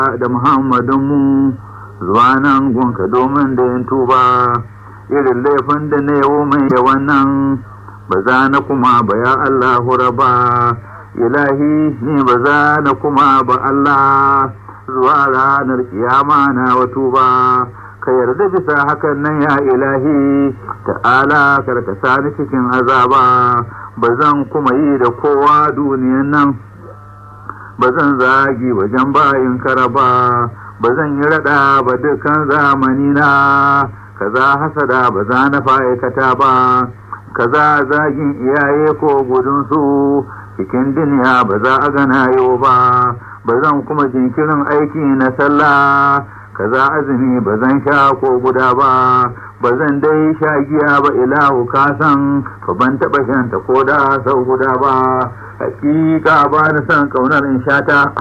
da Muhammadunmu zuwa nan gunka domin da yin tuba irin laifin da na yau mai yawan nan ba za na kuma ba ya Allah raba ilahi ni ba za na kuma ba Allah zuwa ranar kiyama na wa tuba ka yarda bisa hakan nan ya ilahi ta'ala karkasa ni cikin azaba ba zan kuma yi da kowa duniyan nan ba zan zagi wajen bayin karaba ba zan yi rada ba dukkan zamani na kaza hasada ba za na fa'aikata ba kaza zagin iyaye ko gudun su cikin duniya ba za a gana yau ba ba zan kuma jinkirin aiki na sallah kaza azumi ba zan sha ko guda ba zan dai sha giya ba ilahu kasan fa ban taɓa shanta ko da sau guda ba hakika ba na san kaunar in shata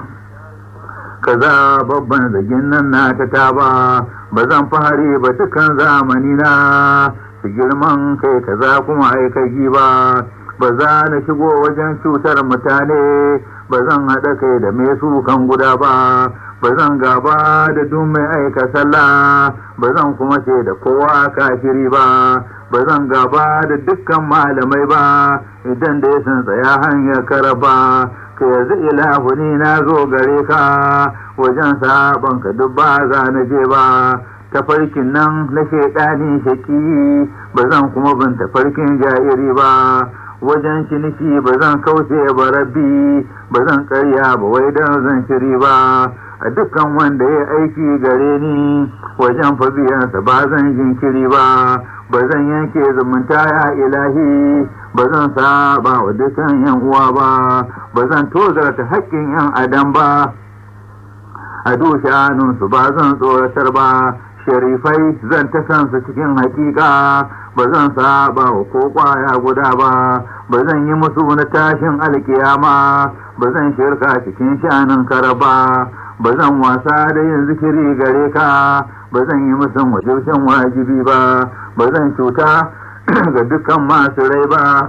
kaza babban zagin nan na ta ba zan fahari ba cikin zamani na su girman kai kaza kuma aikagi ba za na shigo wajen cutar mutane ba zan haɗa kai da mai sukan guda ba zan gaba da duk mai aika sallah ba zan kuma ce da kowa kafiri ba zan gaba da dukkan malamai ba idan da ya san tsaya hanyar karaba ka yanzu ilahu ni na zo gare ka wajen sabon ka duk ba za na je ba tafarkin nan na shaidani shaki ba zan kuma bin tafarkin jairi ba wajen ciniki ba zan kauce ba rabbi ba zan karya ba wai dan zan shiri ba a dukkan wanda ya aiki gare ni wajen fabiyansa ba zan jinkiri ba zan yanke zumunta ya ilahi ba zan saba wa dukkan yan uwa ba zan tozarta haƙƙin yan adam ba a dushanunsu ba zan tsoratar ba sharifai zan ta kansu cikin hakika ba zan saba wa ko kwaya guda ba zan yi musu na tashin alkiyama ba zan shirka cikin shanin karaba ba zan wasa da yin zikiri gare ka ba zan yi musu wajibcin wajibi ba zan cuta ga dukkan masu rai ba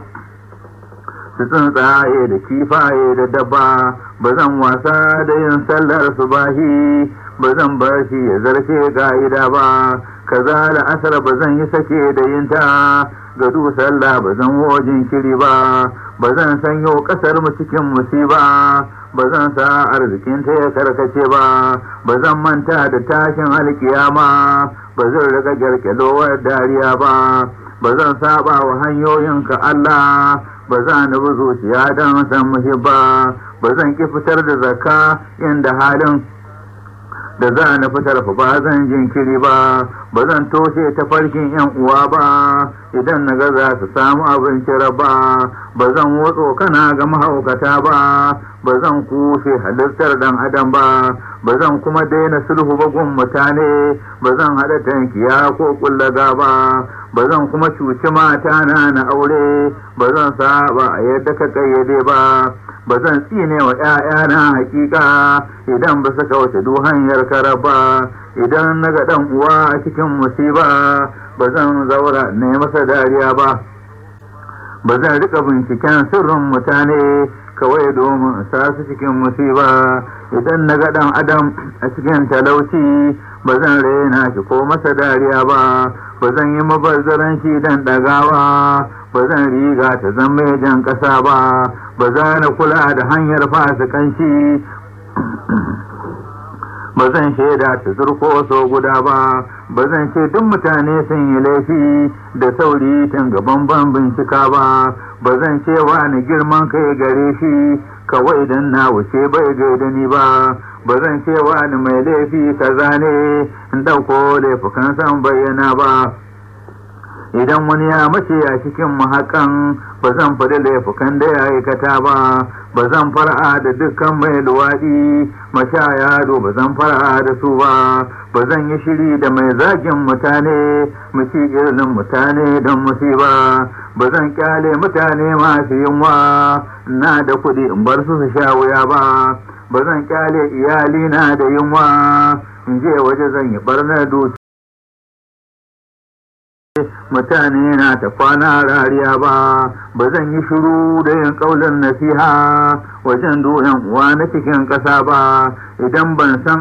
su tsuntsaye da kifaye da dabba ba zan wasa da yin sallar subahi ba zan bar shi ya zarce ga'ida ba kaza da asar ba zan yi sake da yin ta ga sallah ba zan wojin kiri ba zan sanyo kasar mu cikin musiba ba zan sa arzikin ta ya karkace ba zan manta da tashin alkiyama ba zan riga gyarkyalowar dariya ba zan saba wa hanyoyinka Allah ba za ni bi zuciya don san muhibba ba zan ki fitar da zakka inda halin da za na fitar fa ba zan jinkiri ba zan toshe tafarkin yan uwa ba idan na ga za su samu abinci raba ba zan wotso kana ga mahaukata ba zan kushe halittar dan adam ba zan kuma daina sulhu ba gun mutane ba zan haɗa tankiya ko kullaga ba zan kuma cuci mata na aure ba zan saba a yadda ka kayyade ba zan tsine wa ‘ya'yana hakika idan ba su kauce du hanyar karaba idan na ga ɗan uwa a cikin musiba ba zan zaura ne masa dariya ba zan rika binciken sirrin mutane kawai domin sa su cikin musiba idan na ga ɗan adam a cikin talauci ba zan rena shi ko masa dariya ba zan yi mabazzaranci dan ɗagawa ba zan riga ta zama jan ƙasa ba za na kula da hanyar fasikanci ba zan shaida ta zurko so guda ba zan ce duk mutane sun yi laifi da sauri tun gaban ban bincika ba zan ce wani girman kai gare shi kawai dan na wuce bai gaida ni ba zan ce wani mai laifi kaza ne in ɗauko laifukan san bayyana ba idan wani ya mace a cikin mahakan ba zan faɗi laifukan da ya aikata ba zan fara da dukkan mai luwaɗi mashaya ba zan fara da su ba zan yi shiri da mai zagin mutane muci irin mutane don musiba ba zan kyale mutane masu yunwa na da kuɗi in bar su sha wuya ba zan kyale iyalina da yunwa in je waje zan yi barnar duki mutane na ta kwana rariya ba zan yi shiru da yin kaulin nasiha wajen doyan uwa na cikin ƙasa ba idan ban san